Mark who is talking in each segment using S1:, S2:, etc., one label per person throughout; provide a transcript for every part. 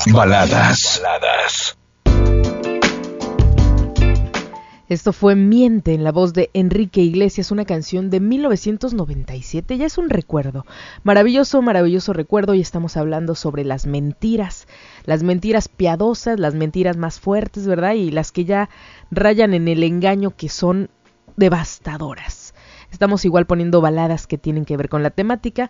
S1: Baladas.
S2: Esto fue Miente en la voz de Enrique Iglesias, una canción de 1997, ya es un recuerdo, maravilloso recuerdo, y estamos hablando sobre las mentiras piadosas, las mentiras más fuertes, ¿verdad? Y las que ya rayan en el engaño, que son devastadoras. Estamos igual poniendo baladas que tienen que ver con la temática.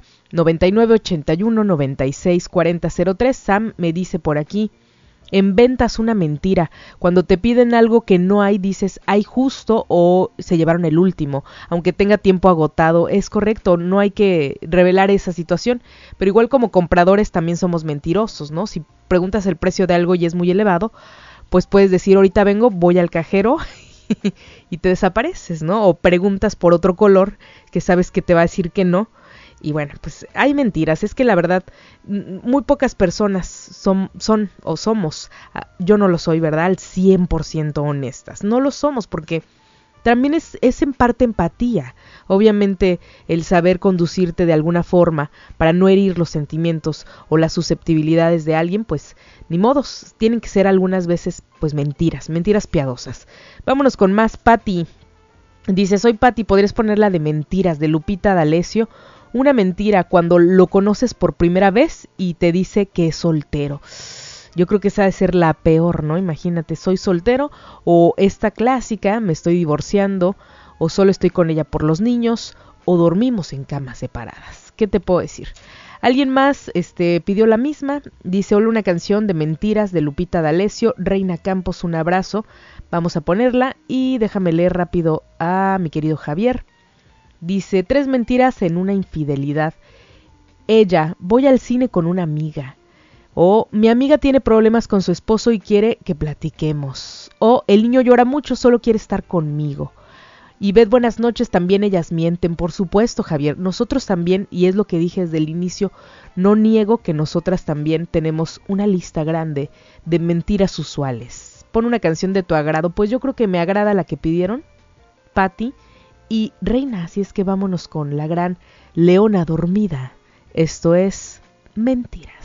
S2: 9981-964003. Sam me dice por aquí: inventas una mentira. Cuando te piden algo que no hay, dices hay justo o se llevaron el último, aunque tenga tiempo agotado. Es correcto, no hay que revelar esa situación, pero igual como compradores también somos mentirosos, ¿no? Si preguntas el precio de algo y es muy elevado, pues puedes decir ahorita vengo, voy al cajero y te desapareces, ¿no? O preguntas por otro color que sabes que te va a decir que no. Y bueno, pues hay mentiras. Es que la verdad, muy pocas personas son o somos, yo no lo soy, ¿verdad?, al 100% honestas. No lo somos porque también es en parte empatía. Obviamente el saber conducirte de alguna forma para no herir los sentimientos o las susceptibilidades de alguien, pues ni modos, tienen que ser algunas veces pues mentiras piadosas. Vámonos con más. Patti dice: soy Patti, ¿podrías poner la de Mentiras de Lupita D'Alessio? Una mentira cuando lo conoces por primera vez y te dice que es soltero. Yo creo que esa debe ser la peor, ¿no? Imagínate, soy soltero, o esta clásica, me estoy divorciando, o solo estoy con ella por los niños, o dormimos en camas separadas. ¿Qué te puedo decir? Alguien más pidió la misma, dice: hola, una canción de Mentiras de Lupita D'Alessio. Reina Campos, un abrazo. Vamos a ponerla y déjame leer rápido a mi querido Javier. Dice: 3 mentiras en una infidelidad. Ella: voy al cine con una amiga. O mi amiga tiene problemas con su esposo y quiere que platiquemos. O el niño llora mucho, solo quiere estar conmigo. Y Beth, buenas noches. También ellas mienten, por supuesto, Javier. Nosotros también, y es lo que dije desde el inicio, no niego que nosotras también tenemos una lista grande de mentiras usuales. Pon una canción de tu agrado. Pues yo creo que me agrada la que pidieron, Patti y Reina, así es que vámonos con la gran Leona Dormida. Esto es Mentiras.